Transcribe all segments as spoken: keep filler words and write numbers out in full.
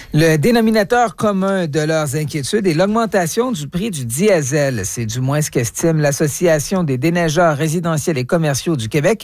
Le dénominateur commun de leurs inquiétudes est l'augmentation du prix du diesel. C'est du moins ce qu'estime l'Association des déneigeurs résidentiels et commerciaux du Québec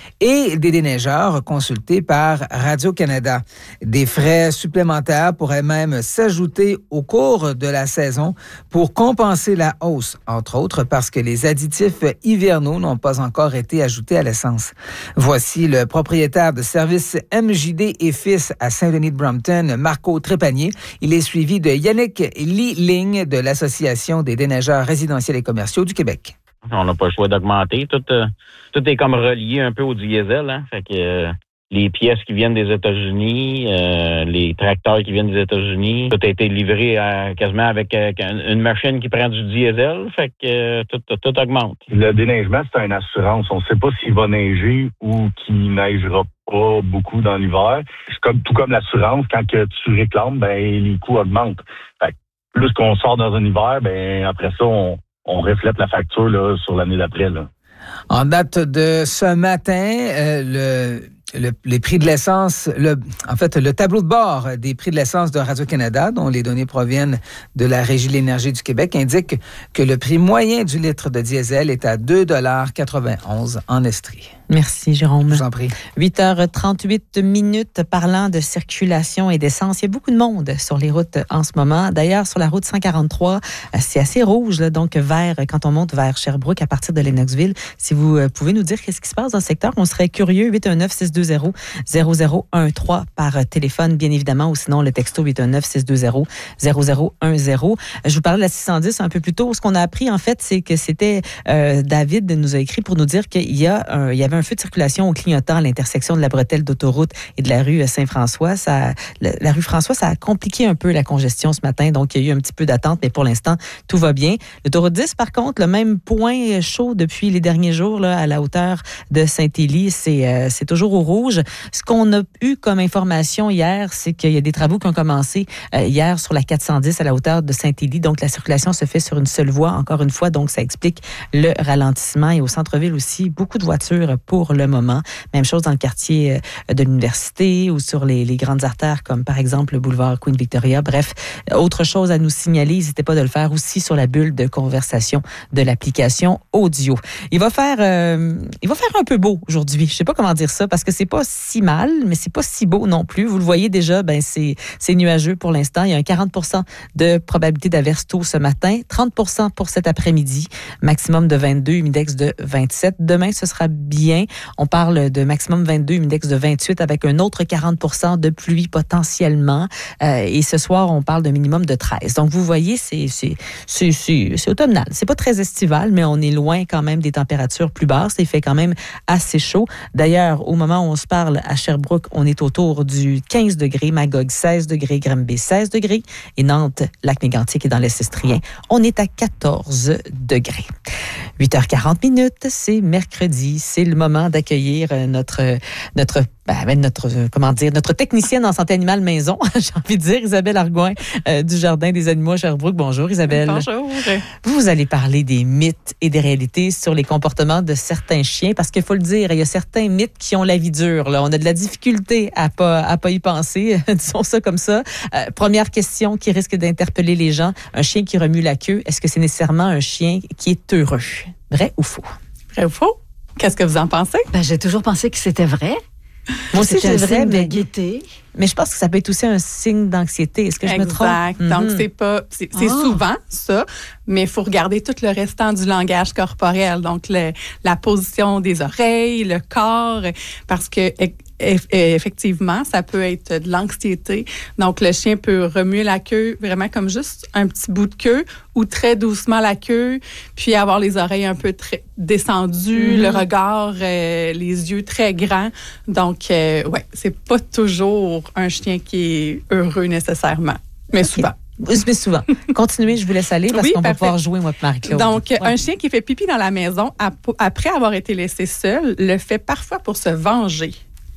et des déneigeurs consultés par Radio-Canada. Des frais supplémentaires pourraient même s'ajouter au cours de la saison pour compenser la hausse, entre autres parce que les additifs hivernaux n'ont pas encore été ajoutés à l'essence. Voici le propriétaire de service M J D et Fils à Saint-Denis-de-Brampton, Marco Trépanier. Il est suivi de Yannick Lee-Ling de l'Association des déneigeurs résidentiels et commerciaux du Québec. On n'a pas le choix d'augmenter. Tout, euh, tout est comme relié un peu au diesel. Hein? Fait que euh, les pièces qui viennent des États-Unis, euh, les tracteurs qui viennent des États-Unis, tout a été livré à, quasiment avec euh, une machine qui prend du diesel. Fait que euh, tout, tout, tout augmente. Le déneigement, c'est une assurance. On ne sait pas s'il va neiger ou qu'il neigera pas beaucoup dans l'hiver. C'est comme tout comme l'assurance. Quand que tu réclames, ben les coûts augmentent. Fait que plus qu'on sort dans un hiver, ben après ça, on on reflète la facture là, sur l'année d'après. Là. En date de ce matin, euh, le, le, les prix de l'essence, le, en fait, le tableau de bord des prix de l'essence de Radio-Canada, dont les données proviennent de la Régie de l'énergie du Québec, indique que le prix moyen du litre de diesel est à deux dollars quatre-vingt-onze en Estrie. Merci, Jérôme. Je vous en prie. huit heures trente-huit minutes, parlant de circulation et d'essence. Il y a beaucoup de monde sur les routes en ce moment. D'ailleurs, sur la route cent quarante-trois, c'est assez rouge, là, donc vert, quand on monte vers Sherbrooke à partir de Lennoxville. Si vous pouvez nous dire qu'est-ce qui se passe dans le secteur, on serait curieux. huit un neuf, six deux zéro, zéro zéro un trois par téléphone, bien évidemment, ou sinon le texto huit un neuf, six deux zéro, zéro zéro un zéro. Je vous parlais de la six cent dix un peu plus tôt. Ce qu'on a appris, en fait, c'est que c'était euh, David nous a écrit pour nous dire qu'il y a un, il y avait un feu de circulation au clignotant à l'intersection de la bretelle d'autoroute et de la rue Saint-François. Ça, la, la rue François, ça a compliqué un peu la congestion ce matin, donc il y a eu un petit peu d'attente, mais pour l'instant, tout va bien. L'autoroute dix, par contre, le même point chaud depuis les derniers jours là, à la hauteur de Saint-Élie, c'est, euh, c'est toujours au rouge. Ce qu'on a eu comme information hier, c'est qu'il y a des travaux qui ont commencé euh, hier sur la quatre cent dix à la hauteur de Saint-Élie, donc la circulation se fait sur une seule voie, encore une fois, donc ça explique le ralentissement. Et au centre-ville aussi, beaucoup de voitures pour le moment. Même chose dans le quartier de l'université ou sur les, les grandes artères comme par exemple le boulevard Queen Victoria. Bref, autre chose à nous signaler, n'hésitez pas de le faire aussi sur la bulle de conversation de l'application audio. Il va faire, euh, il va faire un peu beau aujourd'hui. Je sais pas comment dire ça parce que c'est pas si mal, mais c'est pas si beau non plus. Vous le voyez déjà, ben c'est, c'est nuageux pour l'instant. Il y a un quarante pour cent de probabilité d'averse tôt ce matin, trente pour cent pour cet après-midi, maximum de vingt-deux, humidex de vingt-sept. Demain, ce sera bien. On parle de maximum vingt-deux, humidex de vingt-huit avec un autre quarante pour cent de pluie potentiellement. Euh, et ce soir, on parle d'un minimum de treize. Donc, vous voyez, c'est, c'est, c'est, c'est, c'est automnal. C'est pas très estival, mais on est loin quand même des températures plus basses. Il fait quand même assez chaud. D'ailleurs, au moment où on se parle à Sherbrooke, on est autour du quinze degrés, Magog seize degrés, Granby seize degrés et Nantes, Lac-Mégantic et dans l'Est estrien, on est à quatorze degrés. huit heures quarante minutes, c'est mercredi, c'est le moment d'accueillir notre notre ben, notre comment dire notre technicienne en santé animale maison, j'ai envie de dire Isabelle Argouin euh, du Jardin des animaux à Sherbrooke. Bonjour Isabelle. Bonjour. Vous allez parler des mythes et des réalités sur les comportements de certains chiens parce qu'il faut le dire, il y a certains mythes qui ont la vie dure là, on a de la difficulté à pas à pas y penser, disons ça comme ça. Euh, première question qui risque d'interpeller les gens, un chien qui remue la queue, est-ce que c'est nécessairement un chien qui est heureux? Vrai ou faux? Vrai ou faux? Qu'est-ce que vous en pensez? Ben, j'ai toujours pensé que c'était vrai. Moi aussi, c'est vrai, de mais, gaieté. mais je pense que ça peut être aussi un signe d'anxiété. Est-ce que je exact. me trompe? Exact. Mm-hmm. Donc, c'est pas, c'est, c'est oh. souvent ça, mais il faut regarder tout le restant du langage corporel. Donc, le, la position des oreilles, le corps, parce que effectivement, ça peut être de l'anxiété. Donc, le chien peut remuer la queue vraiment comme juste un petit bout de queue ou très doucement la queue, puis avoir les oreilles un peu très descendues, mm-hmm. le regard, euh, les yeux très grands. Donc, euh, ouais, c'est pas toujours un chien qui est heureux nécessairement, mais okay. souvent. Mais souvent. Continuez, je vous laisse aller parce oui, qu'on parfait. va pouvoir jouer, moi et Marie-Claude. Donc, ouais. un chien qui fait pipi dans la maison après avoir été laissé seul le fait parfois pour se venger.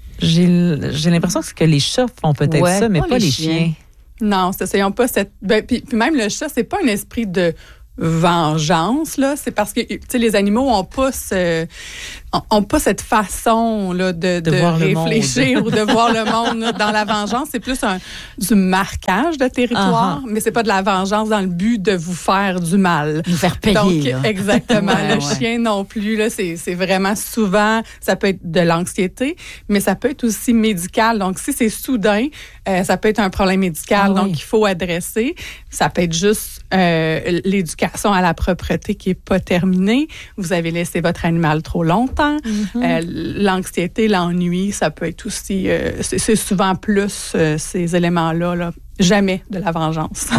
J'ai, j'ai l'impression que les chats font peut-être ouais, ça, mais pas, pas les, les chiens. chiens. Non, c'est ça. Ils n'ont pas cette. Ben, puis, puis même le chat, c'est pas un esprit de vengeance, là. C'est parce que, tu sais, les animaux ont pas ce, n'ont pas cette façon là, de, De de voir le réfléchir monde. ou de voir le monde là, dans la vengeance. C'est plus un, du marquage de territoire, Uh-huh. mais c'est pas de la vengeance dans le but de vous faire du mal. Nous faire payer. Donc, là. exactement. Ouais, le ouais. chien non plus, là, c'est, c'est vraiment souvent, ça peut être de l'anxiété, mais ça peut être aussi médical. Donc, si c'est soudain, euh, ça peut être un problème médical, Ah, donc oui. il faut adresser. Ça peut être juste euh, l'éducation à la propreté qui est pas terminée. Vous avez laissé votre animal trop longtemps. Mm-hmm. Euh, l'anxiété, l'ennui, ça peut être aussi, euh, c'est, c'est souvent plus euh, ces éléments-là, là. Jamais de la vengeance.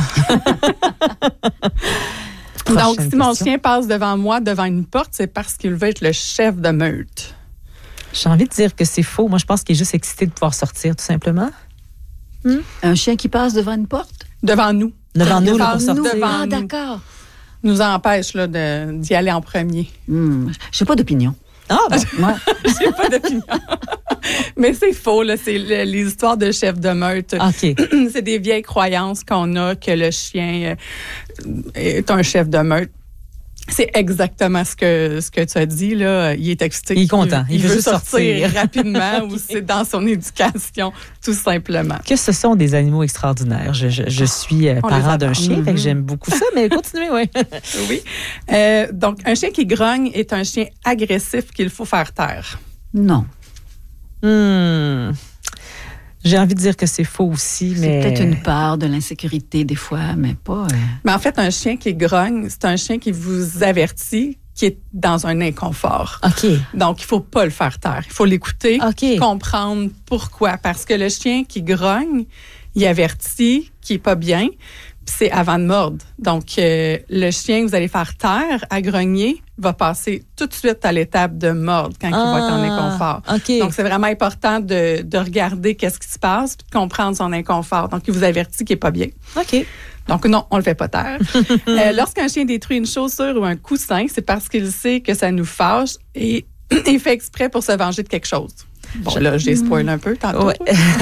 Donc, Prochaine si mon question. chien passe devant moi, devant une porte, c'est parce qu'il veut être le chef de meute. J'ai envie de dire que c'est faux. Moi, je pense qu'il est juste excité de pouvoir sortir, tout simplement. Un chien qui passe devant une porte? Devant nous. Devant nous, là, pour nous, sortir. devant Ah, nous. d'accord. Nous empêche là, de, d'y aller en premier. Hmm. Je n'ai pas d'opinion. Ah, bon. Ouais. J'ai pas d'opinion. Mais c'est faux, là. C'est le- les histoires de chef de meute. OK. C'est des vieilles croyances qu'on a que le chien euh, est un chef de meute. C'est exactement ce que ce que tu as dit là. Il est excité. Il est content. Il Il, veut veut juste sortir, sortir. rapidement ou c'est dans son éducation, tout simplement. Que ce sont des animaux extraordinaires. Je, je, je suis euh, On les parent d'un adore. chien, fait que j'aime beaucoup ça, mais continuez, oui. Oui. Euh, donc, un chien qui grogne est un chien agressif qu'il faut faire taire. Non. Hmm. J'ai envie de dire que c'est faux aussi, C'est mais... peut-être une part de l'insécurité des fois, mais pas... euh, Mais en fait, un chien qui grogne, c'est un chien qui vous avertit qui est dans un inconfort. OK. Donc, il faut pas le faire taire. Il faut l'écouter, OK. comprendre pourquoi. Parce que le chien qui grogne, il avertit qu'il est pas bien, puis c'est avant de mordre. Donc, euh, le chien que vous allez faire taire à grogner va passer tout de suite à l'étape de mordre quand il va être en inconfort. OK. Donc, c'est vraiment important de, de regarder qu'est-ce qui se passe puis de comprendre son inconfort. Donc, il vous avertit qu'il est pas bien. OK. Donc, non, on le fait pas taire. euh, lorsqu'un chien détruit une chaussure ou un coussin, c'est parce qu'il sait que ça nous fâche et il fait exprès pour se venger de quelque chose. Bon, là, j'ai spoilé un peu tantôt. Ouais.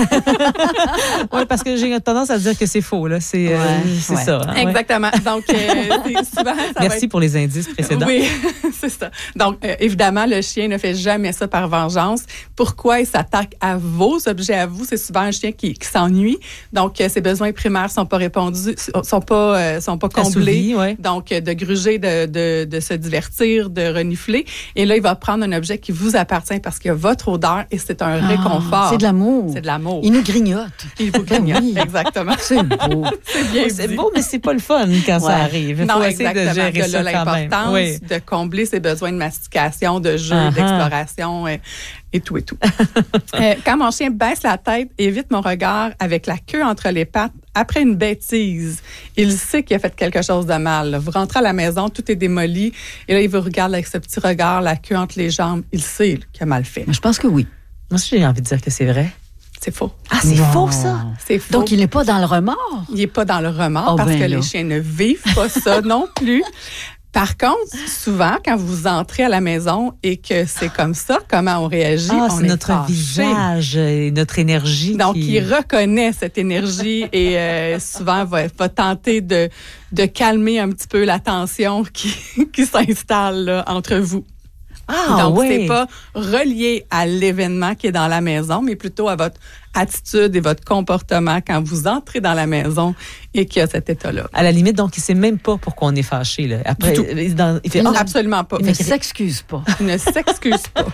Oui, parce que j'ai tendance à dire que c'est faux, là. C'est euh, Ouais, c'est ouais. ça. hein, ouais. Exactement. Donc, euh, c'est souvent, ça va Merci être- pour les indices précédents. Oui, c'est ça. Donc, euh, évidemment, le chien ne fait jamais ça par vengeance. Pourquoi il s'attaque à vos objets, à vous? C'est souvent un chien qui, qui s'ennuie. Donc, euh, ses besoins primaires sont pas répondus, sont pas, euh, sont pas comblés. Assouvi, ouais. Donc, euh, de gruger, de, de, de se divertir, de renifler. Et là, il va prendre un objet qui vous appartient parce qu'il y a votre odeur et c'est un ah, réconfort. C'est de l'amour. C'est de l'amour. Il nous grignote. Il vous grignote. Oui. Exactement. C'est beau. C'est bien C'est dit. beau, mais c'est pas le fun quand ça Ouais. arrive. Il faut Non, essayer exactement. de gérer De là, ça quand même. l'importance Oui. de combler ses besoins de mastication, de jeu, Uh-huh. d'exploration euh, et tout et tout. Euh, quand mon chien baisse la tête, évite mon regard avec la queue entre les pattes après une bêtise, il sait qu'il a fait quelque chose de mal. là. Vous rentrez à la maison, tout est démoli et là, il vous regarde avec ce petit regard, la queue entre les jambes. Il sait là, qu'il a mal fait. Mais je pense que oui. Moi aussi, j'ai envie de dire que c'est vrai. C'est faux. Ah, c'est Non. faux, ça. C'est faux. Donc, il n'est pas dans le remords. Il n'est pas dans le remords Oh, parce ben que là. les chiens ne vivent pas ça non plus. Par contre, souvent, quand vous entrez à la maison et que c'est comme ça, comment on réagit? Ah, on c'est est notre fâché. visage et notre énergie. Donc, qui... il reconnaît cette énergie et euh, souvent va, va tenter de, de calmer un petit peu la tension qui, qui s'installe là, entre vous. Ah, Donc, ouais. c'est pas relié à l'événement qui est dans la maison, mais plutôt à votre attitude et votre comportement quand vous entrez dans la maison et qu'il y a cet état-là. À la limite, donc, il sait même pas pourquoi on est fâché. Là. Après, Du tout. il, dans- il fait Il ah, Absolument pas. Il ne s'excuse pas. Il ne s'excuse pas.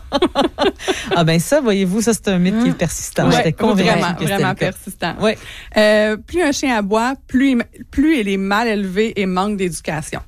ah, ben ça, voyez-vous, ça, c'est un mythe qui est persistant. Ouais, J'étais convaincue vraiment, que c'était vraiment le cas. persistant. Ouais. Euh, plus un chien aboie, plus il, plus il est mal élevé et manque d'éducation.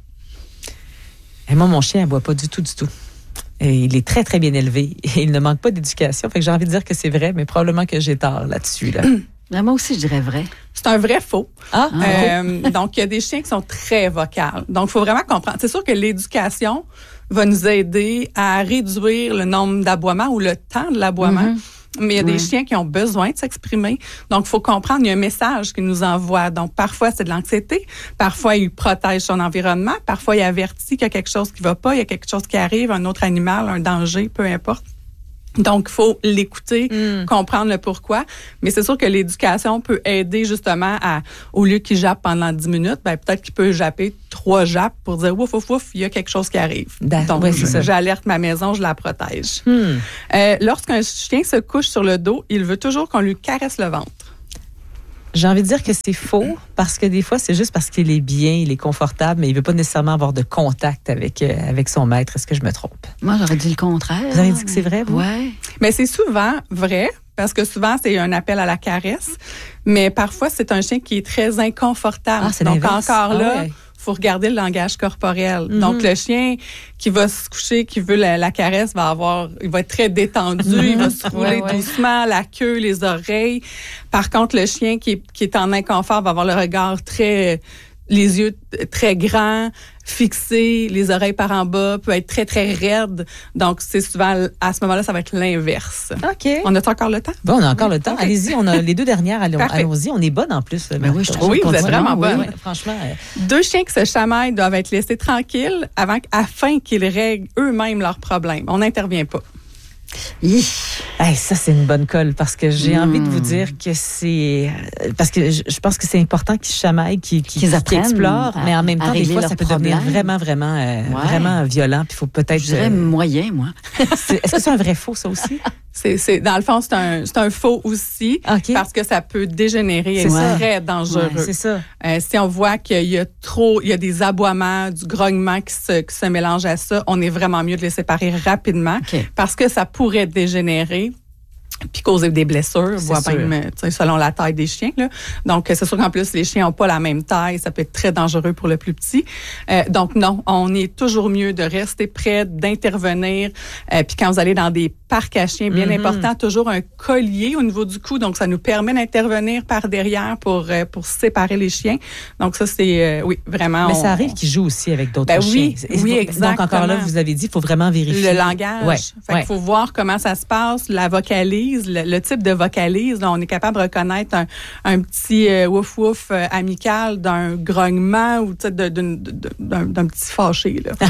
Et moi, mon chien, elle boit pas du tout, du tout. Et il est très, très bien élevé. Et il ne manque pas d'éducation. Fait que j'ai envie de dire que c'est vrai, mais probablement que j'ai tort là-dessus. Là. Mais moi aussi, je dirais vrai. C'est un vrai faux. Ah, Euh, donc, il y a des chiens qui sont très vocales. Donc, il faut vraiment comprendre. C'est sûr que l'éducation va nous aider à réduire le nombre d'aboiements ou le temps de l'aboiement. Mhm. Mais il y a Ouais. des chiens qui ont besoin de s'exprimer. Donc, il faut comprendre, il y a un message qu'ils nous envoient. Donc, parfois, c'est de l'anxiété. Parfois, il protège son environnement. Parfois, il avertit qu'il y a quelque chose qui va pas, il y a quelque chose qui arrive, un autre animal, un danger, peu importe. Donc, il faut l'écouter, Mm. comprendre le pourquoi. Mais c'est sûr que l'éducation peut aider justement à, au lieu qu'il jappe pendant dix minutes, ben, peut-être qu'il peut japper trois trois jappes pour dire ouf, ouf, ouf, il y a quelque chose qui arrive. D'accord. Donc, Ouais, c'est ça. j'alerte ma maison, je la protège. Hmm. Euh, lorsqu'un chien se couche sur le dos, il veut toujours qu'on lui caresse le ventre. J'ai envie de dire que c'est faux parce que des fois, c'est juste parce qu'il est bien, il est confortable, mais il ne veut pas nécessairement avoir de contact avec, euh, avec son maître. Est-ce que je me trompe? Moi, j'aurais dit le contraire. Vous avez dit que c'est vrai, vous? Oui. Mais c'est souvent vrai, parce que souvent, c'est un appel à la caresse. Mais parfois, c'est un chien qui est très inconfortable. Ah, c'est Donc, l'inverse. encore là, Ah ouais. faut regarder le langage corporel. Mm-hmm. Donc, le chien qui va se coucher, qui veut la, la caresse, va avoir, il va être très détendu, Mm-hmm. il va se rouler Ouais, ouais. doucement, la queue, les oreilles. Par contre, le chien qui est, qui est en inconfort va avoir le regard très, les yeux très grands, fixés, les oreilles par en bas, peut être très, très raide. Donc, c'est souvent, à ce moment-là, ça va être l'inverse. OK. On a encore le temps? Bon, on a encore le temps. Ok. Allez-y, on a les deux dernières. Allons, Parfait. allons-y. On est bonne en plus. Ben oui, je trouve Oui, qu'on vous êtes continue. vraiment Oui, bonne. oui, franchement. euh, Deux chiens qui se chamaillent doivent être laissés tranquilles avant, afin qu'ils règlent eux-mêmes leurs problèmes. On n'intervient pas. Hi. Hey, ça, c'est une bonne colle parce que j'ai Mm. envie de vous dire que c'est. euh, Parce que je, je pense que c'est important qu'ils se chamaillent, qu'ils, qu'ils, Qu'ils qu'ils apprennent explorent, à- mais en même à temps, des régler fois, leurs ça peut devenir problèmes. vraiment, vraiment, euh, Ouais. vraiment violent. Puis il faut peut-être. Je dirais euh, moyen, moi. c'est- est-ce que c'est un vrai faux, ça aussi? C'est, c'est, dans le fond, c'est un, c'est un faux aussi OK. parce que ça peut dégénérer et C'est être ça. très dangereux. Ouais, C'est ça. Euh, si on voit qu'il y a trop, il y a des aboiements, du grognement qui se, qui se mélange à ça, on est vraiment mieux de les séparer rapidement OK. parce que ça pourrait dégénérer puis causer des blessures, C'est voire sûr. même euh, tu sais, selon la taille des chiens. Là. Donc, c'est sûr qu'en plus, les chiens n'ont pas la même taille. Ça peut être très dangereux pour le plus petit. Euh, donc, non, on est toujours mieux de rester près, d'intervenir. Euh, puis quand vous allez dans des parcs à chiens, bien Mhm. important, toujours un collier au niveau du cou. Donc, ça nous permet d'intervenir par derrière pour, euh, pour séparer les chiens. Donc, ça, c'est, euh, oui, vraiment... Mais on- ça arrive qu'ils jouent aussi avec d'autres Ben chiens. oui, Et oui, donc, Donc, encore là, exactement. vous avez dit, il faut vraiment vérifier. Le langage. Ouais, Fait ouais. qu'il faut voir comment ça se passe, la vocalise, le, le type de vocalise. Là, on est capable de reconnaître un, un petit euh, wouf wouf euh, amical d'un grognement ou tu sais, de- d'une- de- d'un, d'un petit fâché. Là.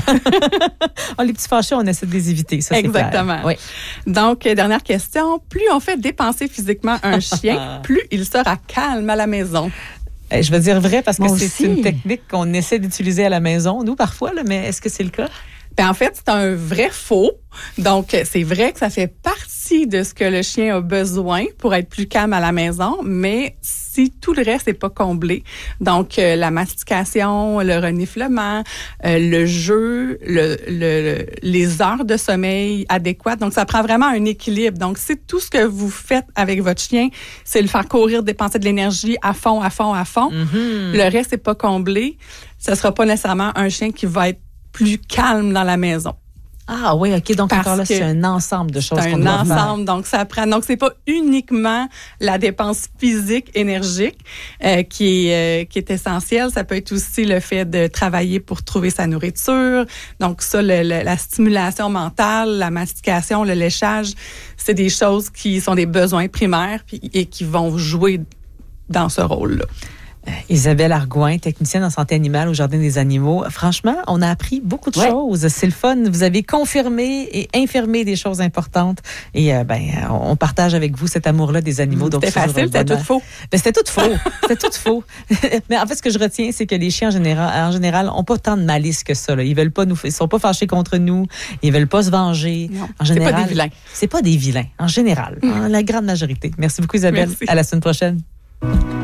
Oh, les petits fâchés, on essaie de les éviter. Ça, c'est clair. Exactement. Oui. Donc, euh, dernière question. Plus on fait dépenser physiquement un chien, plus il sera calme à la maison. Eh, Je veux dire vrai parce que Moi c'est aussi. une technique qu'on essaie d'utiliser à la maison, nous, parfois, là, mais est-ce que c'est le cas? Ben, en fait, c'est un vrai faux. Donc, euh, c'est vrai que ça fait partie de ce que le chien a besoin pour être plus calme à la maison, mais si tout le reste n'est pas comblé, donc euh, la mastication, le reniflement, euh, le jeu, le, le, les heures de sommeil adéquates, donc ça prend vraiment un équilibre. Donc, si tout ce que vous faites avec votre chien, c'est le faire courir, dépenser de l'énergie à fond, à fond, à fond, Mm-hmm. le reste n'est pas comblé, ce sera pas nécessairement un chien qui va être plus calme dans la maison. Ah oui, OK. Donc, Parce encore là, que c'est un ensemble de choses C'est qu'on un doit faire. ensemble, donc ça prend. Donc c'est pas uniquement la dépense physique, énergique euh, qui est euh, qui est essentielle. Ça peut être aussi le fait de travailler pour trouver sa nourriture. Donc ça, le, le, la stimulation mentale, la mastication, le léchage, c'est des choses qui sont des besoins primaires puis, et qui vont jouer dans ce rôle-là. Isabelle Argouin, technicienne en santé animale au Jardin des animaux. Franchement, on a appris beaucoup de Ouais. choses. C'est le fun. Vous avez confirmé et infirmé des choses importantes. Et euh, ben, on partage avec vous cet amour-là des animaux. Donc, C'était c'est toujours facile, un c'était bonheur. tout faux. Ben, c'était tout faux. C'était tout faux. Mais en fait, ce que je retiens, c'est que les chiens, en général, en général, ont pas tant de malice que ça. Là. Ils veulent pas nous, ils sont pas fâchés contre nous. Ils veulent pas se venger. Non, en c'est général, pas des vilains. C'est pas des vilains, en général. En la grande majorité. Merci beaucoup, Isabelle. Merci. À la semaine prochaine.